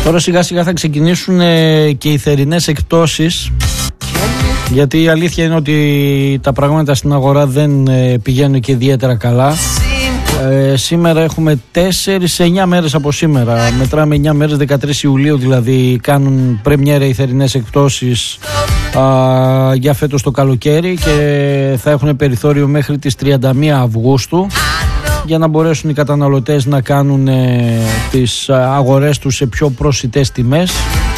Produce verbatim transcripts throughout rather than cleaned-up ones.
Τώρα σιγά σιγά θα ξεκινήσουν ε, και οι θερινές εκπτώσεις, γιατί η αλήθεια είναι ότι τα πράγματα στην αγορά δεν ε, πηγαίνουν και ιδιαίτερα καλά. Ε, σήμερα έχουμε τέσσερις, εννιά μέρες από σήμερα. Μετράμε εννιά μέρες, δεκατρείς Ιουλίου δηλαδή. Κάνουν πρεμιέρα οι θερινές εκπτώσεις α, για φέτος το καλοκαίρι και θα έχουν περιθώριο μέχρι τις τριάντα μία Αυγούστου για να μπορέσουν οι καταναλωτές να κάνουν ε, τις αγορές τους σε πιο προσιτές τιμές.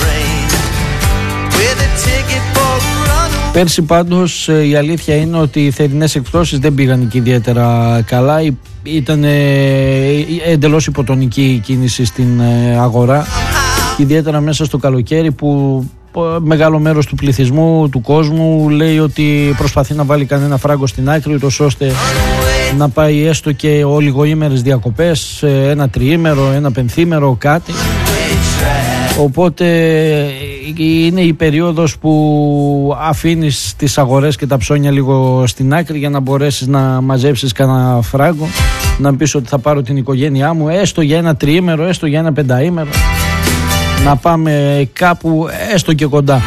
Πέρσι πάντως η αλήθεια είναι ότι οι θερινές εκπτώσεις δεν πήγαν και ιδιαίτερα καλά. Ήταν εντελώς υποτονική η κίνηση στην αγορά, ιδιαίτερα μέσα στο καλοκαίρι που μεγάλο μέρος του πληθυσμού, του κόσμου λέει ότι προσπαθεί να βάλει κανένα φράγκο στην άκρη ούτως ώστε να πάει έστω και ολιγοήμερες διακοπές, ένα τριήμερο, ένα πενθήμερο, κάτι. Οπότε είναι η περίοδος που αφήνεις τις αγορές και τα ψώνια λίγο στην άκρη για να μπορέσεις να μαζέψεις κανένα φράγκο, να πεις ότι θα πάρω την οικογένειά μου έστω για ένα τριήμερο, έστω για ένα πενταήμερο, να πάμε κάπου έστω και κοντά.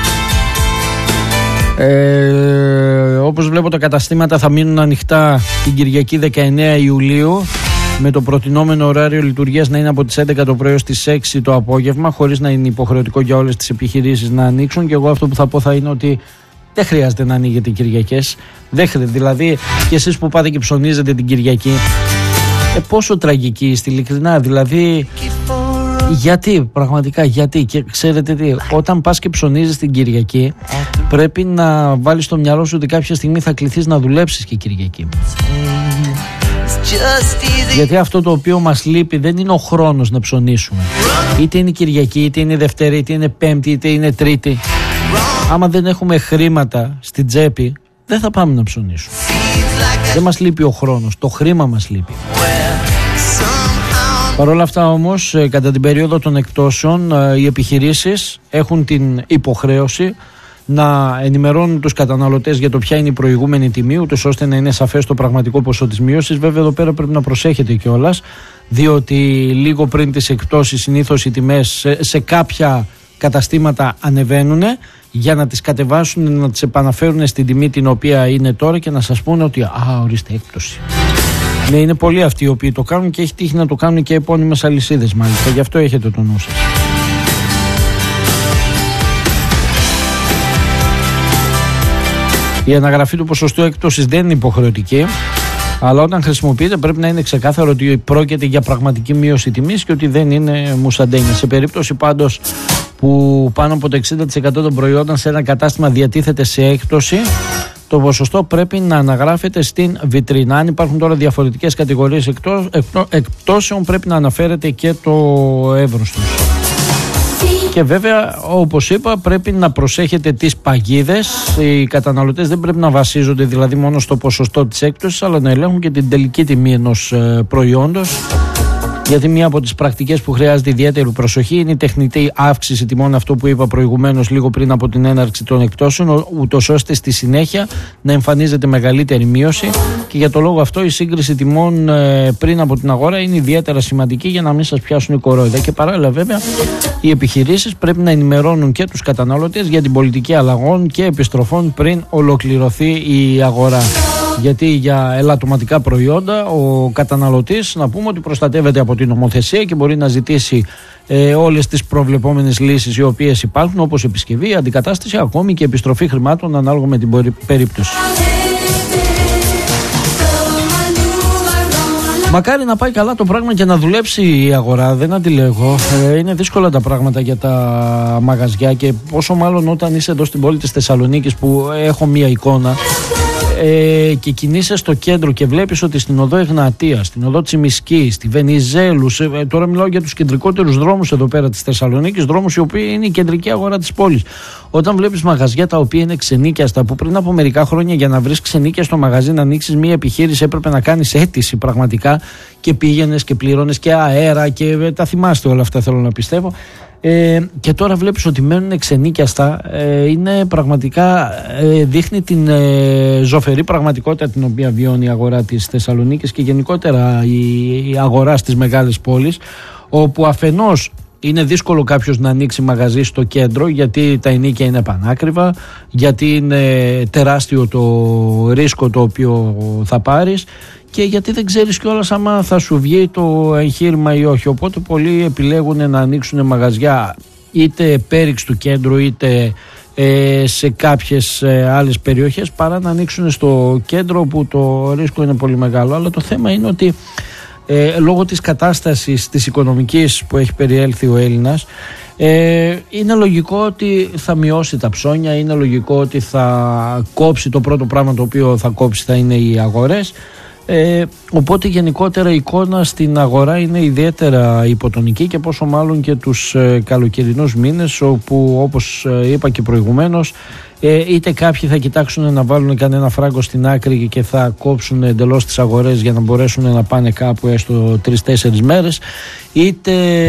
Ε, όπως βλέπω τα καταστήματα θα μείνουν ανοιχτά την Κυριακή δεκαεννέα Ιουλίου, με το προτινόμενο ωράριο λειτουργίας να είναι από τις έντεκα το πρωί ως τις έξι το απόγευμα, χωρίς να είναι υποχρεωτικό για όλες τις επιχειρήσεις να ανοίξουν. Και εγώ αυτό που θα πω θα είναι ότι δεν χρειάζεται να ανοίγετε οι Κυριακές. Δεν χρειάζεται. Δηλαδή, και εσείς που πάτε και ψωνίζετε την Κυριακή, ε, πόσο τραγική είστε, ειλικρινά. Δηλαδή, γιατί, πραγματικά, γιατί. Και ξέρετε τι, όταν πας και ψωνίζεις την Κυριακή, πρέπει να βάλεις στο μυαλό σου ότι κάποια στιγμή θα κληθείς να δουλέψεις και Κυριακή. Γιατί αυτό το οποίο μας λείπει δεν είναι ο χρόνος να ψωνίσουμε. Είτε είναι Κυριακή, είτε είναι Δευτέρα, είτε είναι Πέμπτη, είτε είναι Τρίτη. Άμα δεν έχουμε χρήματα στην τσέπη, δεν θα πάμε να ψωνίσουμε. Δεν μας λείπει ο χρόνος, το χρήμα μας λείπει. Παρ' όλα αυτά όμως, κατά την περίοδο των εκπτώσεων, οι επιχειρήσεις έχουν την υποχρέωση να ενημερώνουν τους καταναλωτές για το ποια είναι η προηγούμενη τιμή, ούτως ώστε να είναι σαφές το πραγματικό ποσό της μείωσης. Βέβαια, εδώ πέρα πρέπει να προσέχετε κιόλας, διότι λίγο πριν τις εκπτώσεις συνήθως οι τιμές σε, σε κάποια καταστήματα ανεβαίνουν για να τις κατεβάσουν, να τις επαναφέρουν στην τιμή την οποία είναι τώρα και να σας πούνε ότι α, ορίστε έκπτωση. Ναι, είναι πολλοί αυτοί οι οποίοι το κάνουν και έχει τύχει να το κάνουν και επώνυμες αλυσίδες μάλιστα. Γι' αυτό έχετε το νου σας. Η αναγραφή του ποσοστού έκπτωσης δεν είναι υποχρεωτική, αλλά όταν χρησιμοποιείται πρέπει να είναι ξεκάθαρο ότι πρόκειται για πραγματική μείωση τιμής και ότι δεν είναι μουσαντένια. Σε περίπτωση πάντως που πάνω από το εξήντα τοις εκατό των προϊόντων σε ένα κατάστημα διατίθεται σε έκπτωση, το ποσοστό πρέπει να αναγράφεται στην βιτρίνα. Αν υπάρχουν τώρα διαφορετικές κατηγορίες εκπτώσεων, πρέπει να αναφέρεται και το εύρος τους. Και βέβαια, όπως είπα, πρέπει να προσέχετε τις παγίδες. Οι καταναλωτές δεν πρέπει να βασίζονται δηλαδή μόνο στο ποσοστό της έκπτωσης, αλλά να ελέγχουν και την τελική τιμή ενός προϊόντος. Γιατί μία από τις πρακτικές που χρειάζεται ιδιαίτερη προσοχή είναι η τεχνητή αύξηση τιμών, αυτό που είπα προηγουμένως λίγο πριν από την έναρξη των εκπτώσεων, ούτως ώστε στη συνέχεια να εμφανίζεται μεγαλύτερη μείωση. Και για το λόγο αυτό η σύγκριση τιμών ε, πριν από την αγορά είναι ιδιαίτερα σημαντική για να μην σας πιάσουν οι κορόιδα. Και παράλληλα, βέβαια, οι επιχειρήσεις πρέπει να ενημερώνουν και τους καταναλωτές για την πολιτική αλλαγών και επιστροφών πριν ολοκληρωθεί η αγορά. Γιατί για ελαττωματικά προϊόντα ο καταναλωτής, να πούμε ότι προστατεύεται από την νομοθεσία και μπορεί να ζητήσει ε, όλες τις προβλεπόμενες λύσεις οι οποίες υπάρχουν, όπως επισκευή, αντικατάσταση, ακόμη και επιστροφή χρημάτων ανάλογα με την περίπτωση. Μακάρι να πάει καλά το πράγμα και να δουλέψει η αγορά, δεν αντιλέγω. Ε, είναι δύσκολα τα πράγματα για τα μαγαζιά και πόσο μάλλον όταν είσαι εδώ στην πόλη της Θεσσαλονίκης, που έχω μία εικόνα. Ε, και κινείσαι στο κέντρο και βλέπεις ότι στην οδό Εγνατία, στην οδό Τσιμισκή, στη Βενιζέλου, σε, ε, τώρα μιλάω για τους κεντρικότερους δρόμους εδώ πέρα της Θεσσαλονίκης, δρόμους οι οποίοι είναι η κεντρική αγορά της πόλης. Όταν βλέπεις μαγαζιά τα οποία είναι ξενίκιαστα, που πριν από μερικά χρόνια για να βρεις ξενίκια στο μαγαζί να ανοίξεις μία επιχείρηση έπρεπε να κάνεις αίτηση πραγματικά και πήγαινες και πλήρωνες και αέρα και ε, τα θυμάστε όλα αυτά, θέλω να πιστεύω. Ε, και τώρα βλέπεις ότι μένουν ξενίκιαστα. ε, είναι πραγματικά ε, δείχνει την ε, ζωφερή πραγματικότητα την οποία βιώνει η αγορά της Θεσσαλονίκης και γενικότερα η, η αγορά στις μεγάλες πόλεις, όπου αφενός είναι δύσκολο κάποιος να ανοίξει μαγαζί στο κέντρο, γιατί τα ενοίκια είναι πανάκριβα, γιατί είναι τεράστιο το ρίσκο το οποίο θα πάρεις και γιατί δεν ξέρεις κιόλας άμα θα σου βγει το εγχείρημα ή όχι. Οπότε πολλοί επιλέγουν να ανοίξουν μαγαζιά είτε πέριξ του κέντρου είτε ε, σε κάποιες ε, άλλες περιοχές, παρά να ανοίξουν στο κέντρο που το ρίσκο είναι πολύ μεγάλο. Αλλά το θέμα είναι ότι Ε, λόγω της κατάστασης της οικονομικής που έχει περιέλθει ο Έλληνας, ε, είναι λογικό ότι θα μειώσει τα ψώνια, είναι λογικό ότι θα κόψει, το πρώτο πράγμα το οποίο θα κόψει θα είναι οι αγορές, ε, οπότε γενικότερα η εικόνα στην αγορά είναι ιδιαίτερα υποτονική και πόσο μάλλον και τους ε, καλοκαιρινούς μήνες, όπου όπως ε, είπα και προηγουμένως, Ε, είτε κάποιοι θα κοιτάξουν να βάλουν κανένα φράγκο στην άκρη και θα κόψουν εντελώς τις αγορές για να μπορέσουν να πάνε κάπου έστω τρεις-τέσσερις μέρες, είτε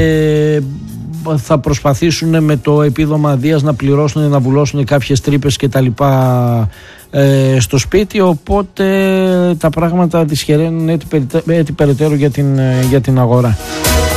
θα προσπαθήσουν με το επίδομα αδείας να πληρώσουν, να βουλώσουν κάποιες τρύπες και τα λοιπά ε, στο σπίτι, οπότε τα πράγματα δυσχεραίνουν έτσι περαιτέρω για την, για την αγορά.